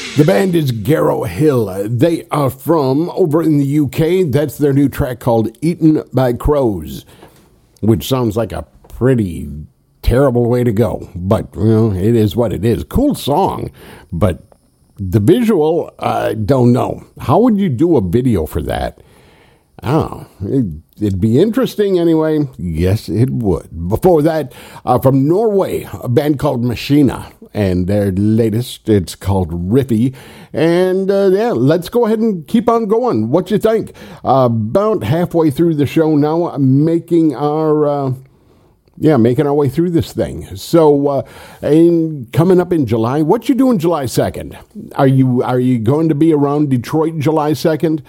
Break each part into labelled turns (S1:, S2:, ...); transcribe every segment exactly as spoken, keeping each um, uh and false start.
S1: The band is Garrow Hill. They are from over in the U K. That's their new track called Eaten by Crows, which sounds like a pretty terrible way to go. But, you know, it is what it is. Cool song, but the visual, I don't know. How would you do a video for that? Oh, it, it'd be interesting anyway. Yes, it would. Before that, uh, from Norway, a band called Machina, and their latest, it's called Riffy. And uh, yeah, let's go ahead and keep on going. What you think? Uh, about halfway through the show now, making our uh, yeah, making our way through this thing. So, uh, in, coming up in July, what you doing July second? Are you are you going to be around Detroit July second?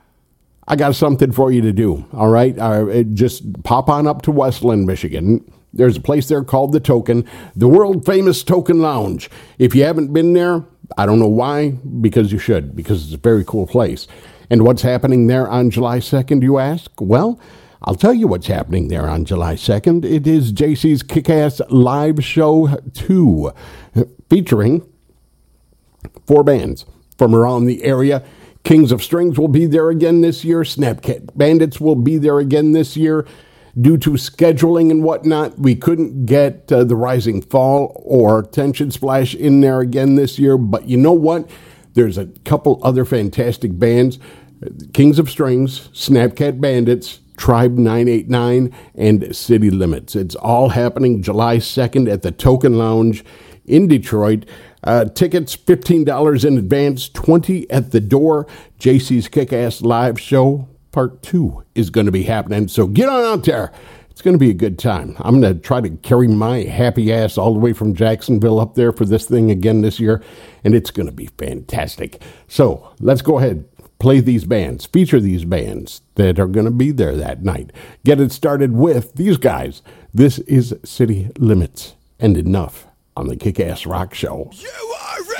S1: I got something for you to do, all right? Uh, just pop on up to Westland, Michigan. There's a place there called The Token, the world-famous Token Lounge. If you haven't been there, I don't know why, because you should, because it's a very cool place. And what's happening there on July second, you ask? Well, I'll tell you what's happening there on July second. It is J C's Kick-Ass Live Show two, featuring four bands from around the area. Kings of Strings will be there again this year. Snapcat Bandits will be there again this year. Due to scheduling and whatnot, we couldn't get uh, the Rising Fall or Tension Splash in there again this year. But you know what? There's a couple other fantastic bands. Kings of Strings, Snapcat Bandits, Tribe nine eight nine, and City Limits. It's all happening July second at the Token Lounge in Detroit. Uh, tickets, fifteen dollars in advance, twenty dollars at the door. J C's Kick-Ass Live Show Part two is going to be happening, so get on out there. It's going to be a good time. I'm going to try to carry my happy ass all the way from Jacksonville up there for this thing again this year, and it's going to be fantastic. So let's go ahead, play these bands, feature these bands that are going to be there that night. Get it started with these guys. This is City Limits, and enough on the Kick-Ass Rock Show.
S2: You are